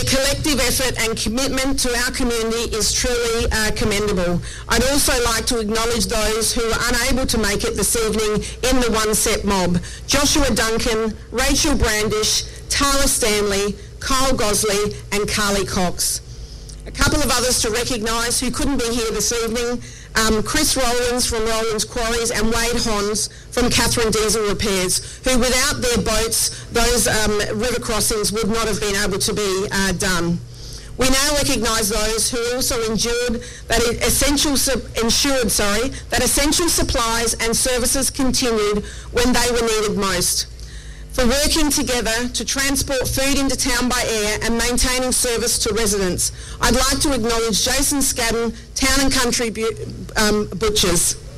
collective effort and commitment to our community is truly commendable. I'd also like to acknowledge those who were unable to make it this evening in the One Set mob. Joshua Duncan, Rachel Brandish, Tara Stanley, Kyle Gosley and Carly Cox. A couple of others to recognise who couldn't be here this evening, Chris Rowlands from Rowlands Quarries and Wade Hons from Catherine Diesel Repairs, who without their boats, those river crossings would not have been able to be done. We now recognise those who also ensured that essential supplies and services continued when they were needed most. For working together to transport food into town by air and maintaining service to residents. I'd like to acknowledge Jason Scadden, Town and Country Butchers.